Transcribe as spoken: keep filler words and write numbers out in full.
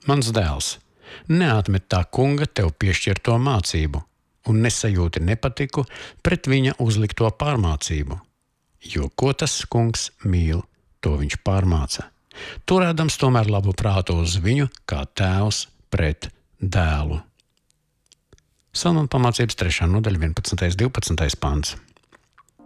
Mans dēls, neatmet tā kunga tev piešķirto mācību un nesajūti nepatiku pret viņa uzlikto pārmācību, jo ko tas kungs mīl, to viņš pārmāca, turēdams tomēr labu prātu uz viņu kā tēvs pret dēlu. Salmanu pamācības trešā nodaļa, vienpadsmitais, divpadsmitais pants.